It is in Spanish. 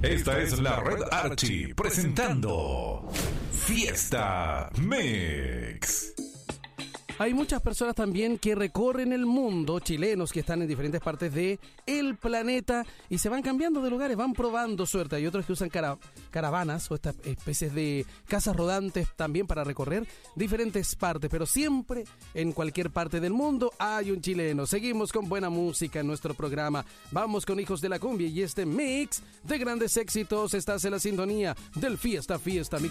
Esta es la Red Archie presentando Fiesta Mix. Hay muchas personas también que recorren el mundo, chilenos que están en diferentes partes de el planeta y se van cambiando de lugares, van probando suerte. Hay otros que usan caravanas o estas especies de casas rodantes también para recorrer diferentes partes, pero siempre en cualquier parte del mundo hay un chileno. Seguimos con buena música en nuestro programa. Vamos con Hijos de la Cumbia y este mix de grandes éxitos. Estás en la sintonía del Fiesta Mix.